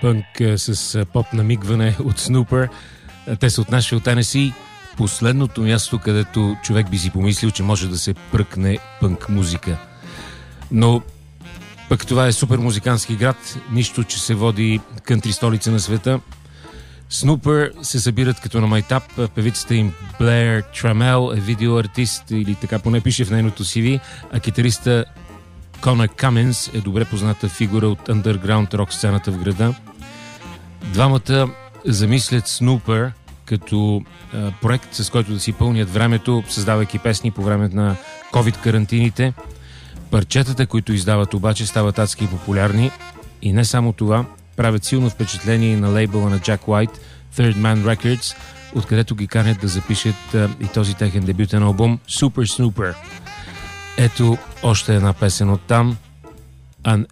пънк с поп намигване от Snoopер. Те са от нашия от Тенеси. Последното място, където човек би си помислил, че може да се пръкне пънк музика. Но пък това е супер музикантски град, нищо, че се води кънтри столица на света. Snoopер се събират като на майтап. Певицата им Blair Trammell е видеоартист, или така поне пише в нейното CV, а китариста Конър Каменс е добре позната фигура от underground рок сцената в града. Двамата замислят Snoopер като проект, с който да си пълнят времето, създавайки песни по време на COVID-карантините. Парчетата, които издават обаче, стават адски популярни и не само това, правят силно впечатление на лейбъла на Jack White, Third Man Records, откъдето ги канят да запишат и този техен дебютен албум Super Snooper. Ето още една песен от там, An